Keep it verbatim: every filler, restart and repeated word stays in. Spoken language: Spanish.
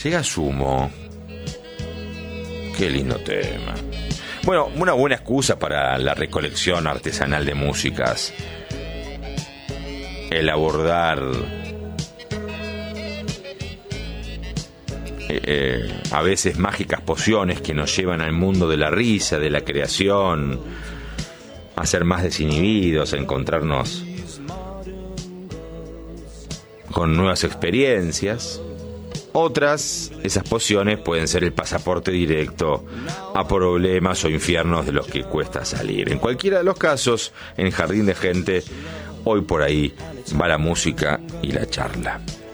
Llega Sumo. Qué lindo tema. Bueno, una buena excusa para la recolección artesanal de músicas. El abordar eh, eh, a veces mágicas pociones que nos llevan al mundo de la risa, de la creación, a ser más desinhibidos, a encontrarnos con nuevas experiencias. Otras, esas pociones pueden ser el pasaporte directo a problemas o infiernos de los que cuesta salir. En cualquiera de los casos, en Jardín de Gente, hoy por ahí va la música y la charla.